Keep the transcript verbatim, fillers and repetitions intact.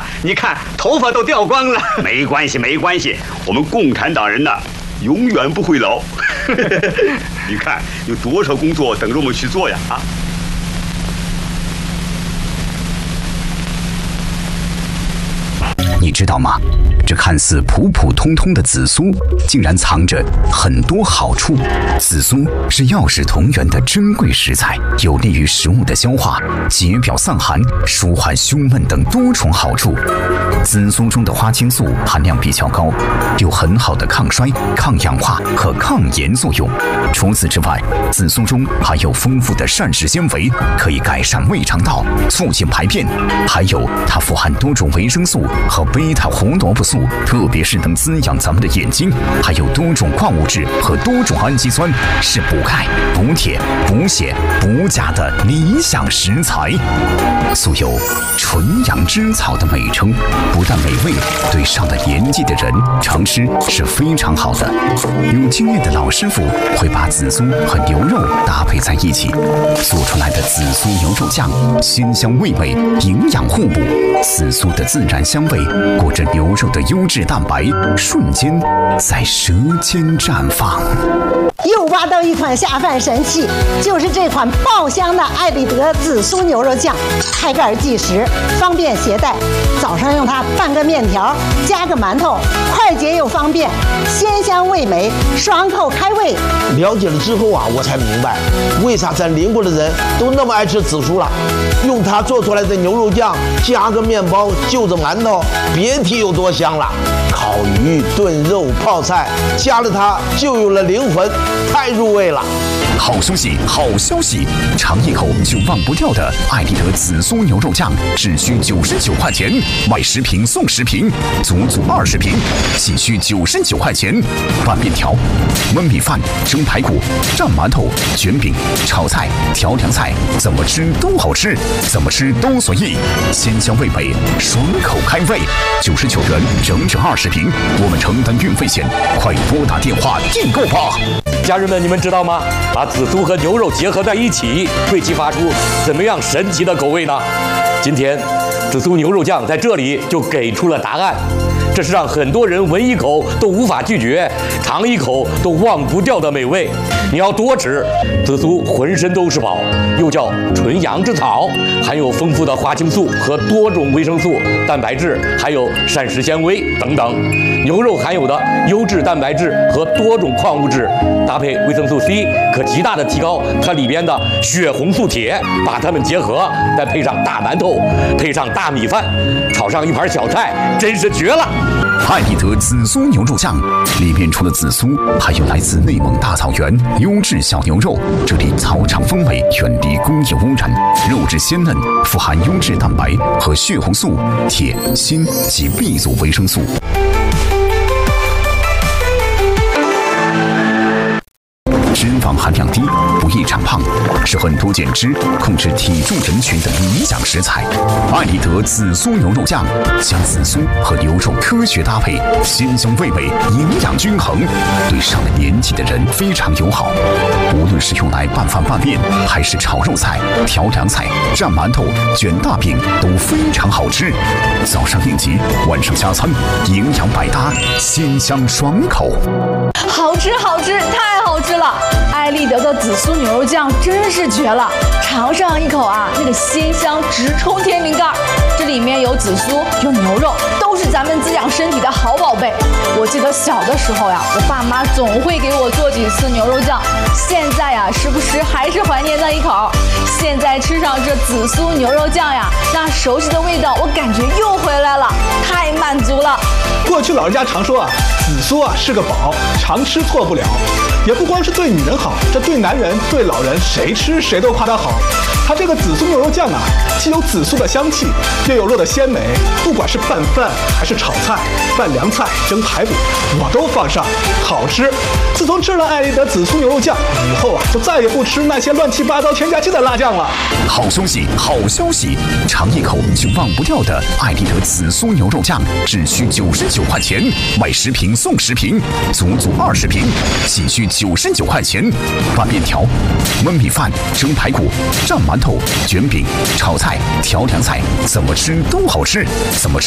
你看头发都掉光了。 没关系，没关系，我们共产党人呢，永远不会老。你看有多少工作等着我们去做呀！啊！ 你知道吗？这看似普普通通的紫苏，竟然藏着很多好处。紫苏是药食同源的珍贵食材，有利于食物的消化、解表散寒、舒缓胸闷等多重好处。紫苏中的花青素含量比较高，有很好的抗衰、抗氧化和抗炎作用。除此之外，紫苏中含有丰富的膳食纤维，可以改善胃肠道、促进排便。还有它富含多种维生素和贝塔胡萝卜素，特别是能滋养咱们的眼睛。还有多种矿物质和多种氨基酸，是补钙、补铁、补血、补钾的理想食材。素有纯阳之草的美称，不但美味，对上了年纪的人常吃是非常好的。有经验的老师傅会把紫苏和牛肉搭配在一起，做出来的紫苏牛肉酱鲜香味美，营养互补。紫苏的自然香味裹着牛肉的优质蛋白，瞬间在舌尖绽放。 又挖到一款下饭神器，就是这款爆香的艾丽德紫苏牛肉酱，开盖即食，方便携带。早上用它拌个面条，加个馒头，快捷又方便，鲜香味美，爽口开胃。 了解了之后啊，我才明白为啥咱邻国的人都那么爱吃紫苏了。用它做出来的牛肉酱，加个面包，就着馒头，别提有多香了。烤鱼、炖肉、泡菜，加了它就有了灵魂，太入味了。 好消息，好消息！尝一口就忘不掉的艾丽德紫苏牛肉酱，只需九十九块钱，买十瓶送十瓶，足足二十瓶，仅需九十九块钱。拌面条、焖米饭、蒸排骨、蘸馒头、卷饼、炒菜、调凉菜，怎么吃都好吃，怎么吃都随意，鲜香味美，爽口开胃。九十九元，整整二十瓶，我们承担运费险，快拨打电话订购吧！ 家人们，你们知道吗？把紫苏和牛肉结合在一起，会激发出怎么样神奇的口味呢？今天，紫苏牛肉酱在这里就给出了答案。这是让很多人闻一口都无法拒绝，尝一口都忘不掉的美味。你要多吃，紫苏浑身都是宝，又叫纯阳之草，含有丰富的花青素和多种维生素、蛋白质，还有膳食纤维等等。牛肉含有的优质蛋白质和多种矿物质，搭配维生素 C， 可极大的提高它里边的血红素铁，把它们结合，再配上大馒头，配上大米饭，炒上一盘小菜，真是绝了！ 艾丽德紫苏牛肉酱里面除了紫苏，还有来自内蒙大草原优质小牛肉，这里草场风味，远离工业污染，肉质鲜嫩，富含优质蛋白和血红素、铁、锌及 B 族维生素。脂肪含量低，不易长胖，是很多减脂、控制体重人群的理想食材。艾丽德紫苏牛肉酱将紫苏和牛肉科学搭配，鲜香味美，营养均衡，对上了年纪的人非常友好。无论是用来拌饭拌面，还是炒肉菜、调凉菜、蘸馒头、卷大饼，都非常好吃。早上应急，晚上加餐，营养百搭，鲜香爽口。 好吃好吃，太好吃了！艾丽德的紫苏牛肉酱真是绝了，尝上一口啊，那个鲜香直冲天灵盖。这里面有紫苏，有牛肉，都是咱们滋养身体的好宝贝。我记得小的时候呀，我爸妈总会给我做几次牛肉酱，现在呀，时不时还是怀念那一口。现在吃上这紫苏牛肉酱呀，那熟悉的味道，我感觉又回来了，太满足了。 过去老人家常说啊，紫苏啊是个宝，常吃错不了。也不光是对女人好，这对男人、对老人，谁吃谁都夸它好。它这个紫苏牛肉酱啊，既有紫苏的香气，又有肉的鲜美，不管是拌饭还是炒菜、拌凉菜、蒸排骨，我都放上，好吃。自从吃了艾丽德紫苏牛肉酱以后啊，就再也不吃那些乱七八糟添加剂的辣酱了。 好消息，好消息！尝一口就忘不掉的艾丽德紫苏牛肉酱，只需九十九块钱，买十瓶送十瓶，足足二十瓶，仅需九十九块钱。拌面条、焖米饭、蒸排骨、蘸馒头、卷饼、炒菜、调凉菜，怎么吃都好吃，怎么吃